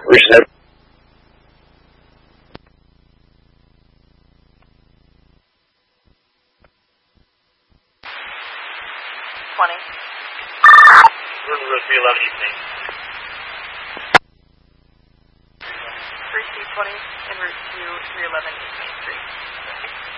Reset. 20. Route 311 evening. 3220 en route to 311 East Main Street.